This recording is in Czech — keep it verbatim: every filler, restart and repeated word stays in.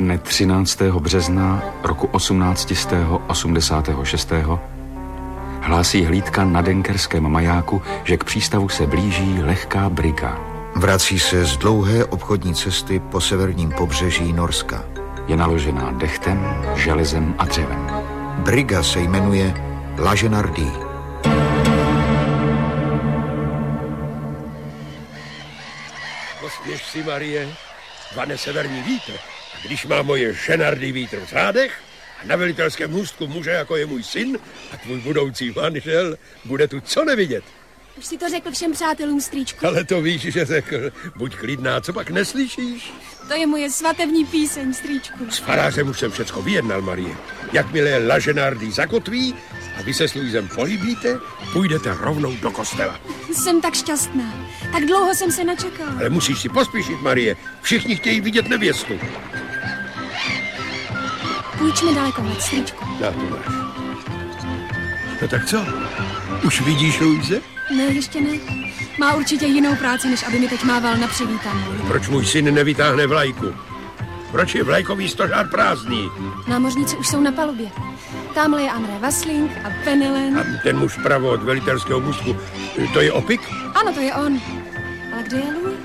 Dne třináctého března roku osmnáct osmdesát šest hlásí hlídka na denkerském majáku, že k přístavu se blíží lehká briga. Vrací se z dlouhé obchodní cesty po severním pobřeží Norska. Je naložená dechtem, železem a dřevem. Briga se jmenuje Laženardý. Pospěš si, Marie, vane severní vítr. A když má moje Ženardý vítr v řádech a na velitelském můstku muže, jako je můj syn a tvůj budoucí manžel, bude tu co nevidět. Už si to řekl všem přátelům, strýčku. Ale to víš, že řekl. Buď klidná, co pak neslyšíš? To je moje svatební píseň, strýčku. S farářem už jsem všecko vyjednal, Marie. Jakmile Laženardý zakotví a vy se s Luisem políbíte, půjdete rovnou do kostela. Jsem tak šťastná. Tak dlouho jsem se načekala. Ale musíš si pospíšit, Marie. Všichni chtějí vidět nevěstu. Půjč mi daleko hled, strýčku. Na to máš. No tak co? Už vidíš Luise? Ne, ještě ne. Má určitě jinou práci, než aby mi teď mával na přivítání. Proč můj syn nevytáhne vlajku? Proč je vlajkový stožár prázdný? Námořníci už jsou na palubě. Tamhle je André Vasling a Penelen. A ten muž vpravo od velitelského můstku, to je Opik? Ano, to je on. Ale kde je Louis?